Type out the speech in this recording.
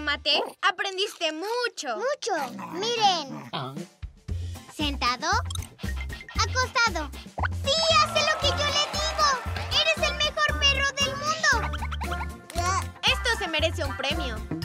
Tomate. Aprendiste mucho. Mucho. Miren. Sentado. Acostado. ¡Sí, hace lo que yo le digo! ¡Eres el mejor perro del mundo! Esto se merece un premio.